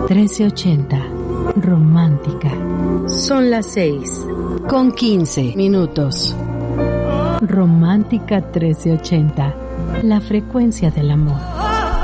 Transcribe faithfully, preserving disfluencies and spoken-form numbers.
trece ochenta. Romántica. Son las seis con quince minutos. Romántica trece ochenta. La frecuencia del amor.